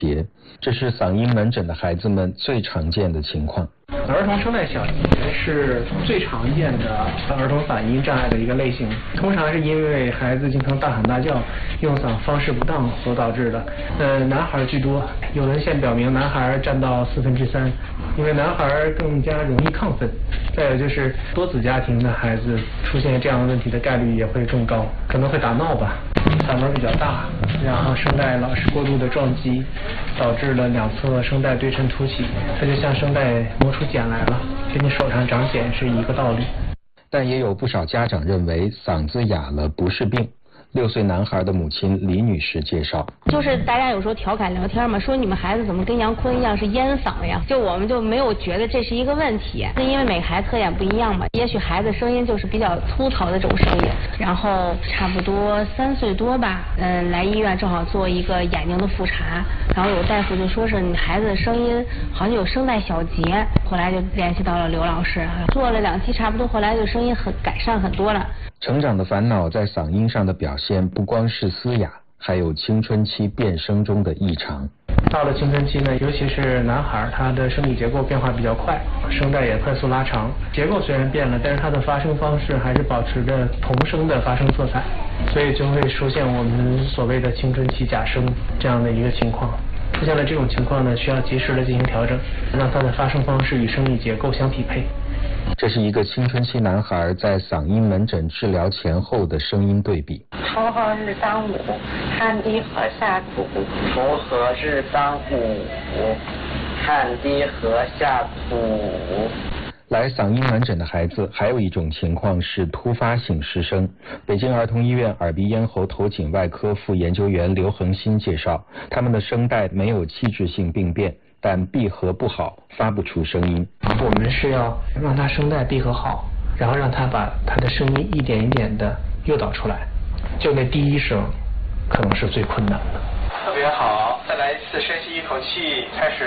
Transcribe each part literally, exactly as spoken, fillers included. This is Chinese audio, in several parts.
节，这是嗓音门诊的孩子们最常见的情况。 儿童声带小结是最常见的儿童嗓音障碍的一个类型，通常是因为孩子经常大喊大叫、用嗓方式不当所导致的。呃，男孩居多，有文献表明男孩占到四分之三，因为男孩更加容易亢奋。再有就是多子家庭的孩子出现这样的问题的概率也会更高，可能会打闹吧。嗓门比较大，然后声带老是过度的撞击，导致了两侧声带对称凸起，它就像声带磨出茧来了，跟你手上长茧是一个道理。 但也有不少家长认为嗓子哑了不是病。六岁男孩的母亲李女士介绍， 就是大家有时候调侃聊天嘛，说你们孩子怎么跟杨坤一样是烟嗓呀？就我们就没有觉得这是一个问题，是因为每个孩子特点不一样嘛。也许孩子声音就是比较粗糙的这种声音，然后差不多三岁多吧，嗯，来医院正好做一个眼睛的复查，然后有大夫就说是你孩子的声音好像有声带小结，后来就联系到了刘老师，做了两期，差不多后来就声音很改善很多了。 成长的烦恼在嗓音上的表现不光是嘶哑，还有青春期变声中的异常。 到了青春期呢，尤其是男孩，他的生理结构变化比较快，声带也快速拉长，结构虽然变了，但是他的发声方式还是保持着童声的发声色彩，所以就会出现我们所谓的青春期假声这样的一个情况。出现了这种情况呢，需要及时的进行调整，让他的发声方式与生理结构相匹配。 这是一个青春期男孩在嗓音门诊治疗前后的声音对比。 锄禾日当午，汗滴禾下土。锄禾日当午，汗滴禾下土。 来嗓音门诊的孩子还有一种情况是突发性失声。北京儿童医院耳鼻咽喉头颈外科副研究员刘恒新介绍，他们的声带没有器质性病变，但闭合不好，发不出声音。 我们是要让他声带闭合好，然后让他把他的声音一点一点的诱导出来。就那第一声可能是最困难的。 特别好，再来一次，深吸一口气，开始。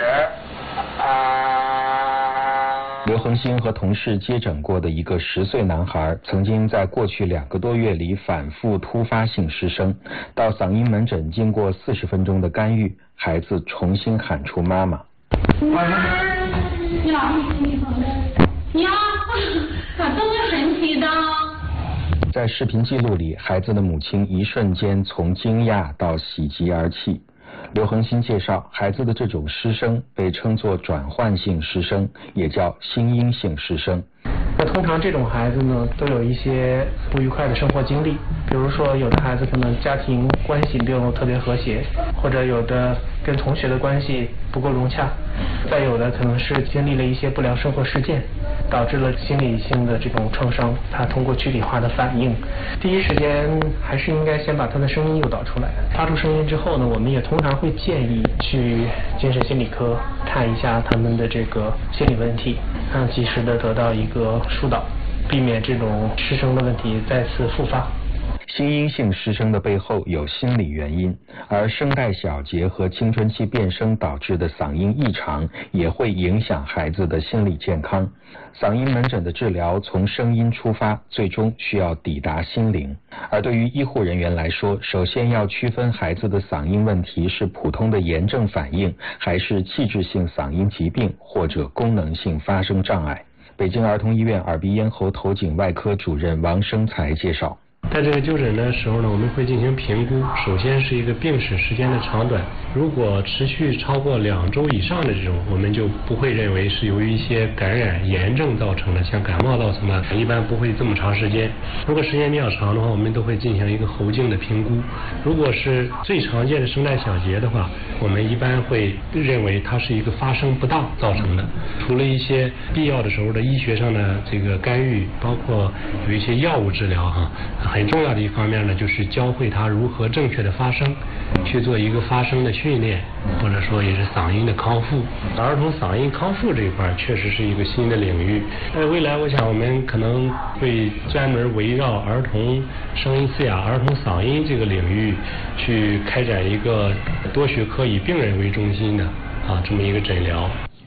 啊。 刘恒新和同事接诊过的一个十岁男孩，曾经在过去两个多月里反复突发性失声，到嗓音门诊经过四十分钟的干预，孩子重新喊出妈妈。 妈，你老是你疼的，呀，咋这么神奇的？ 在视频记录里，孩子的母亲一瞬间从惊讶到喜极而泣。刘恒新介绍，孩子的这种失声被称作转换性失声，也叫心因性失声。 那通常这种孩子呢，都有一些不愉快的生活经历，比如说有的孩子可能家庭关系并不特别和谐，或者有的跟同学的关系不够融洽，再有的可能是经历了一些不良生活事件，导致了心理性的这种创伤，他通过躯体化的反应，第一时间还是应该先把他的声音诱导出来。发出声音之后呢，我们也通常会建议去精神心理科看一下他们的这个心理问题，让及时的得到一个疏导，避免这种失声的问题再次复发。 心因性失声的背后有心理原因，而声带小结和青春期变声导致的嗓音异常也会影响孩子的心理健康。嗓音门诊的治疗从声音出发，最终需要抵达心灵。而对于医护人员来说，首先要区分孩子的嗓音问题是普通的炎症反应，还是器质性嗓音疾病或者功能性发声障碍。北京儿童医院耳鼻咽喉头颈外科主任王生才介绍， 在这个就诊的时候呢，我们会进行评估，首先是一个病史时间的长短，如果持续超过两周以上的这种，我们就不会认为是由于一些感染炎症造成的，像感冒造成的，一般不会这么长时间。如果时间比较长的话，我们都会进行一个喉镜的评估。如果是最常见的声带小结的话，我们一般会认为它是一个发声不当造成的。除了一些必要的时候的医学上的这个干预，包括有一些药物治疗哈。很重要的一方面呢，就是教会他如何正确的发声，去做一个发声的训练，或者说也是嗓音的康复。儿童嗓音康复这一块确实是一个新的领域。在未来，我想我们可能会专门围绕儿童声音嘶哑、儿童嗓音这个领域去开展一个多学科以病人为中心的啊这么一个诊疗。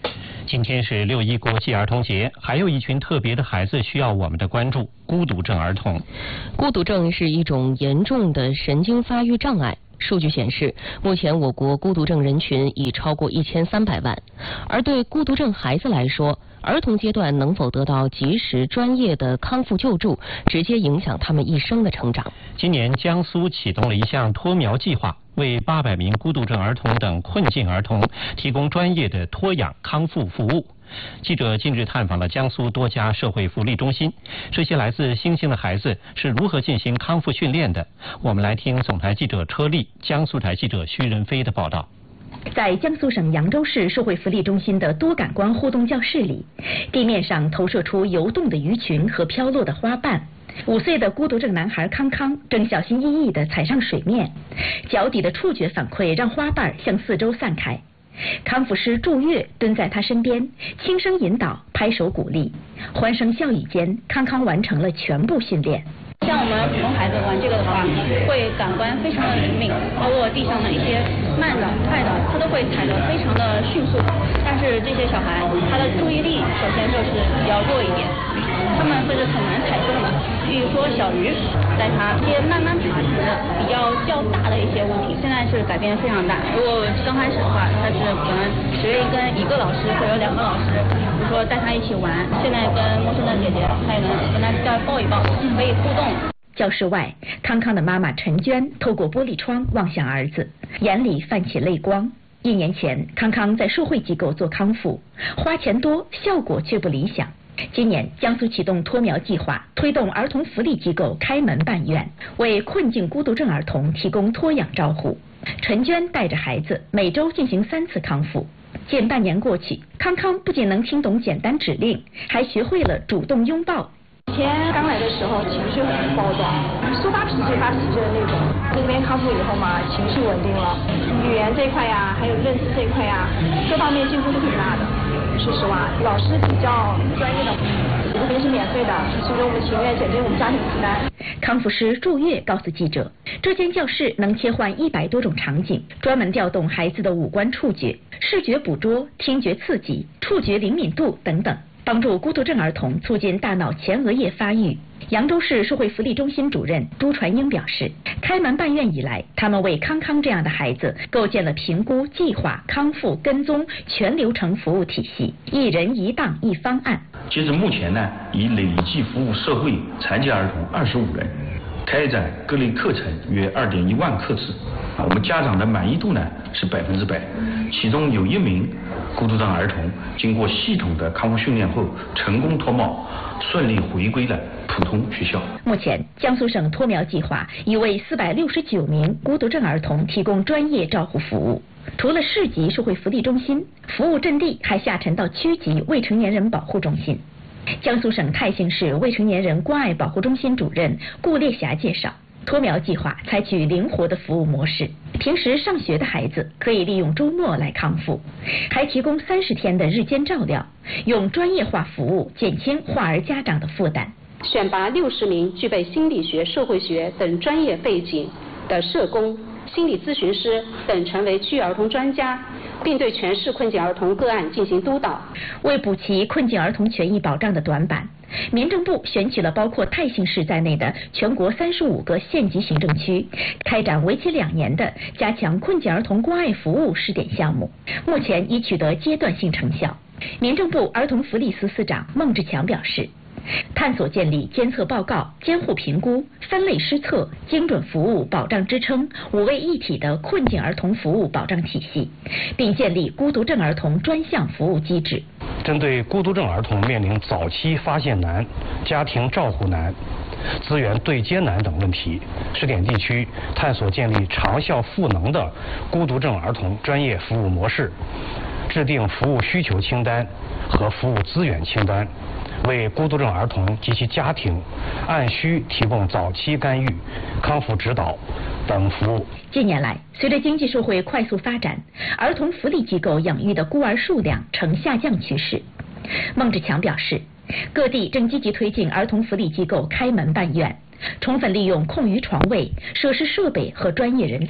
今天是六一国际儿童节，还有一群特别的孩子需要我们的关注——孤独症儿童。 孤独症是一种严重的神经发育障碍。数据显示，目前我国孤独症人群已超过一千三百万。而对孤独症孩子来说，儿童阶段能否得到及时专业的康复救助，直接影响他们一生的成长。 今年江苏启动了一项托苗计划，为八百名孤独症儿童等困境儿童提供专业的托养康复服务。记者近日探访了江苏多家社会福利中心，这些来自新兴的孩子是如何进行康复训练的？我们来听总台记者车丽、江苏台记者徐仁飞的报道。 在江苏省扬州市社会福利中心的多感官互动教室里，地面上投射出游动的鱼群和飘落的花瓣。五岁的孤独症男孩康康正小心翼翼地踩上水面，脚底的触觉反馈让花瓣向四周散开。康复师祝月蹲在他身边，轻声引导，拍手鼓励，欢声笑语间，康康完成了全部训练。 像我们普通孩子玩这个的话，会感官非常的灵敏，包括地上的一些慢的、快的，他都会踩得非常的迅速。但是这些小孩，他的注意力首先就是比较弱一点，他们会是很难踩中的。比如说小鱼，带他一些慢慢爬行的比较较大的一些物体，现在是改变非常大。如果刚开始的话，他是可能只愿意跟一个老师或者两个老师，比如说带他一起玩。现在跟陌生的姐姐，他也能跟他再抱一抱，可以互动。 教室外，康康的妈妈陈娟透过玻璃窗望向儿子，眼里泛起泪光。一年前，康康在社会机构做康复，花钱多，效果却不理想。今年，江苏启动托苗计划，推动儿童福利机构开门办院，为困境孤独症儿童提供托养照护。陈娟带着孩子每周进行三次康复。近半年过去，康康不仅能听懂简单指令，还学会了主动拥抱。 以前刚来的时候情绪很暴躁，说发脾气发脾气的那种。这边康复以后嘛，情绪稳定了，语言这块呀，还有认知这块呀，各方面进步都挺大的。说实话，老师比较专业的，这边是免费的，所以我们情愿减轻我们家庭负担。 康复师祝月告诉记者，这间教室能切换一百多种场景，专门调动孩子的五官触觉、视觉捕捉、听觉刺激、触觉灵敏度等等，帮助孤独症儿童促进大脑前额叶发育。扬州市社会福利中心主任朱传英表示，开门办院以来，他们为康康这样的孩子构建了评估、计划、康复、跟踪全流程服务体系，一人一档一方案。 截至目前呢，已累计服务社会残疾儿童二十五人，开展各类课程约二点一万课次。我们家长的满意度呢是百分之百，其中有一名孤独症儿童经过系统的康复训练后，成功脱帽，顺利回归了普通学校。 目前，江苏省托苗计划已为四百六十九名孤独症儿童提供专业照护服务。除了市级社会福利中心，服务阵地还下沉到区级未成年人保护中心。江苏省泰兴市未成年人关爱保护中心主任顾烈霞介绍，托苗计划采取灵活的服务模式，平时上学的孩子可以利用周末来康复，还提供三十天的日间照料，用专业化服务减轻患儿家长的负担。 选拔六十名具备心理学、社会学等专业背景的社工、心理咨询师等成为区域儿童专家，并对全市困境儿童个案进行督导。 为补齐困境儿童权益保障的短板，民政部选取了包括泰兴市在内的全国三十五个县级行政区，开展为期两年的加强困境儿童关爱服务试点项目，目前已取得阶段性成效。民政部儿童福利司司长孟志强表示，探索建立监测报告、监护评估、分类施策、精准服务保障支撑五位一体的困境儿童服务保障体系，并建立孤独症儿童专项服务机制。 针对孤独症儿童面临早期发现难、家庭照护难、资源对接难等问题，试点地区探索建立长效赋能的孤独症儿童专业服务模式，制定服务需求清单和服务资源清单，为孤独症儿童及其家庭按需提供早期干预、康复指导等服务。 近年来，随着经济社会快速发展，儿童福利机构养育的孤儿数量呈下降趋势。孟志强表示，各地正积极推进儿童福利机构开门办院，充分利用空余床位、设施设备和专业人才，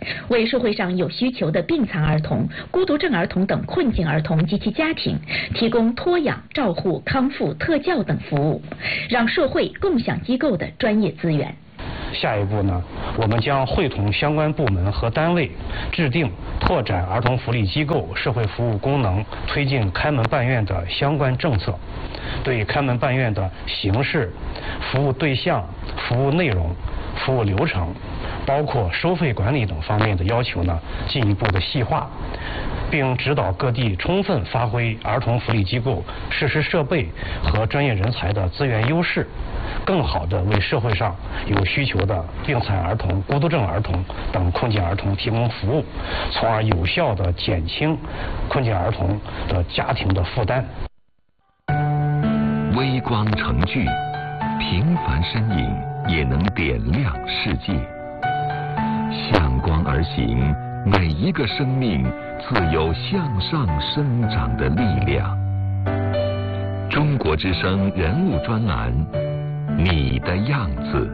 为社会上有需求的病残儿童、孤独症儿童等困境儿童及其家庭提供托养、照护、康复、特教等服务，让社会共享机构的专业资源。 下一步呢，我们将会同相关部门和单位制定拓展儿童福利机构社会服务功能、推进开门办院的相关政策，对开门办院的形式、服务对象、服务内容、服务流程，包括收费管理等方面的要求呢，进一步的细化，并指导各地充分发挥儿童福利机构设施设备和专业人才的资源优势，更好地为社会上有需求的病残儿童、孤独症儿童等困境儿童提供服务，从而有效地减轻困境儿童的家庭的负担。 微光成炬，平凡身影也能点亮世界。向光而行，每一个生命自有向上生长的力量。中国之声人物专栏，你的样子。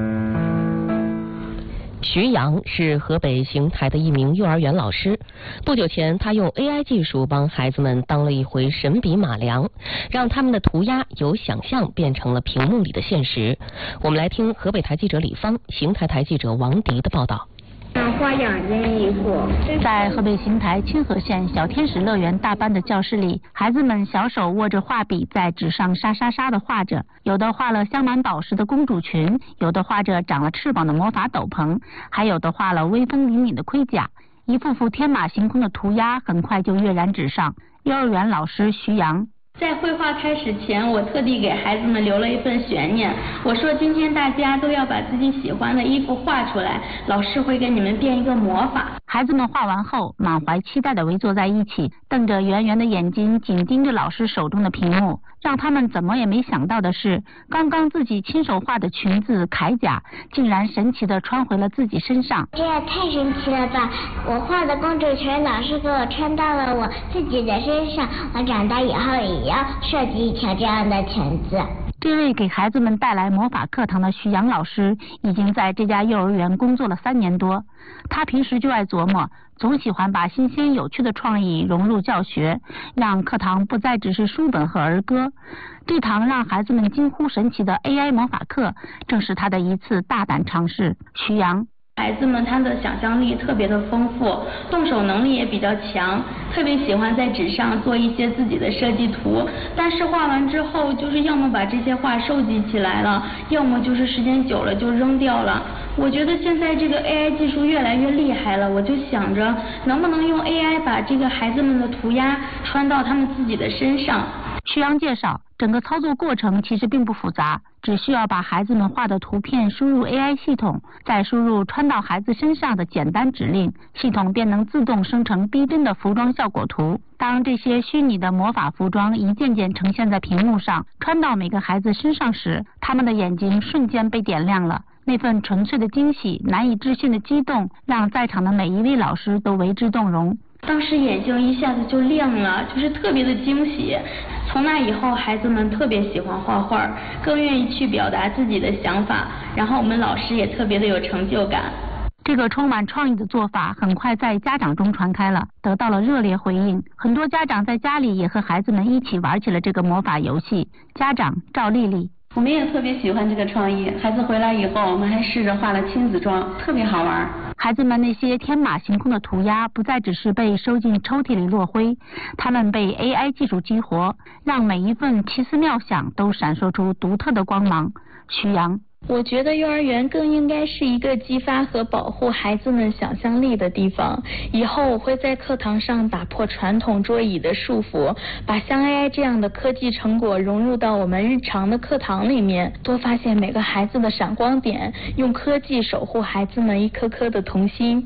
徐阳是河北邢台的一名幼儿园老师。不久前，他用 A I 技术帮孩子们当了一回神笔马良，让他们的涂鸦由想象变成了屏幕里的现实。我们来听河北台记者李芳、邢台台记者王迪的报道。 花样人衣服。在河北邢台清河县小天使乐园大班的教室里，孩子们小手握着画笔在纸上沙沙沙的画着，有的画了镶满宝石的公主裙，有的画着长了翅膀的魔法斗篷，还有的画了威风凛凛的盔甲。一幅幅天马行空的涂鸦很快就跃然纸上。幼儿园老师徐阳。 在绘画开始前，我特地给孩子们留了一份悬念。我说今天大家都要把自己喜欢的衣服画出来，老师会给你们变一个魔法。 孩子们画完后，满怀期待地围坐在一起，瞪着圆圆的眼睛，紧盯着老师手中的屏幕。让他们怎么也没想到的是，刚刚自己亲手画的裙子、铠甲，竟然神奇地穿回了自己身上。 这也太神奇了吧！我画的公主裙老师给我穿到了我自己的身上，我长大以后也要设计一条这样的裙子。 这位给孩子们带来魔法课堂的徐阳老师，已经在这家幼儿园工作了三年多。他平时就爱琢磨，总喜欢把新鲜有趣的创意融入教学，让课堂不再只是书本和儿歌。这堂让孩子们惊呼神奇的 A I 魔法课，正是他的一次大胆尝试。徐阳。 孩子们他的想象力特别的丰富，动手能力也比较强，特别喜欢在纸上做一些自己的设计图，但是画完之后就是要么把这些画收集起来了，要么就是时间久了就扔掉了。我觉得现在这个 A I 技术越来越厉害了，我就想着能不能用 A I 把这个孩子们的涂鸦穿到他们自己的身上。 徐阳介绍，整个操作过程其实并不复杂，只需要把孩子们画的图片输入 A I 系统，再输入穿到孩子身上的简单指令，系统便能自动生成逼真的服装效果图。当这些虚拟的魔法服装一件件呈现在屏幕上，穿到每个孩子身上时，他们的眼睛瞬间被点亮了。那份纯粹的惊喜、难以置信的激动，让在场的每一位老师都为之动容。 当时眼睛一下子就亮了，就是特别的惊喜。从那以后，孩子们特别喜欢画画，更愿意去表达自己的想法，然后我们老师也特别的有成就感。 这个充满创意的做法很快在家长中传开了，得到了热烈回应。很多家长在家里也和孩子们一起玩起了这个魔法游戏。家长赵丽丽。 我们也特别喜欢这个创意，孩子回来以后，我们还试着画了亲子装，特别好玩。 孩子们那些天马行空的涂鸦，不再只是被收进抽屉里落灰，他们被 A I 技术激活，让每一份奇思妙想都闪烁出独特的光芒。徐阳。 我觉得幼儿园更应该是一个激发和保护孩子们想象力的地方。以后我会在课堂上打破传统桌椅的束缚，把像 A I 这样的科技成果融入到我们日常的课堂里面，多发现每个孩子的闪光点，用科技守护孩子们一颗颗的童心。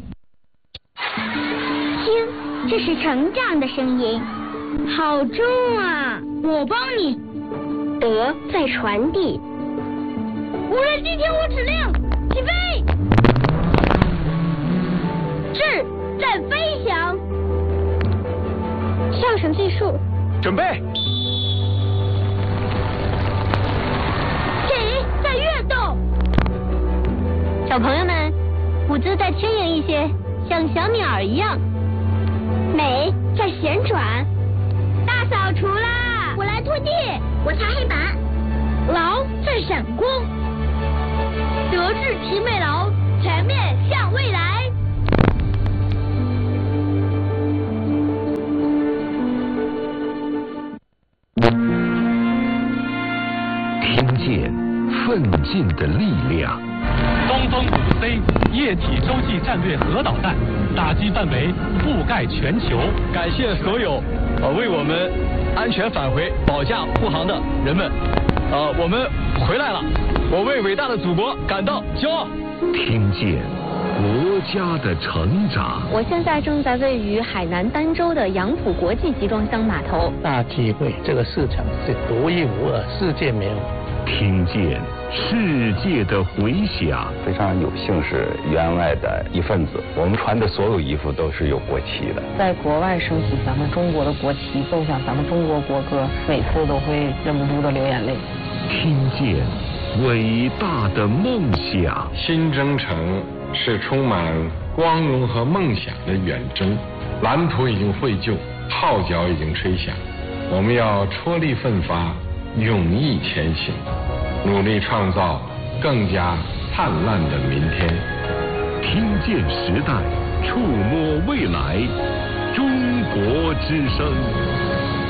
听，这是成长的声音。好重啊！我帮你。德在传递。无人机听我指令，起飞！智在飞翔。上绳计数。 准备。 水在跃动。小朋友们，舞姿再轻盈一些， 像小鸟一样。美在旋转。大扫除啦！我来拖地，我擦黑板。劳在闪光。德智体美劳，全面向未来。 听见奋进的力量。 东风五 C 液体洲际战略核导弹打击范围覆盖全球。 感谢所有呃为我们安全返回保驾护航的人们，呃，我们回来了，我为伟大的祖国感到骄傲。 听见国家的成长。 我现在正在位于海南儋州的杨浦国际集装箱码头。 大机会，这个市场是独一无二，世界没有。 听见世界的回响。 非常有幸是员外的一份子，我们穿的所有衣服都是有国旗的。 在国外升起咱们中国的国旗，奏响咱们中国国歌，每次都会忍不住的流眼泪。 听见伟大的梦想。 新征程是充满光荣和梦想的远征，蓝图已经绘就，号角已经吹响，我们要踔厉奋发，勇毅前行，努力创造更加灿烂的明天。 听见时代，触摸未来，中国之声。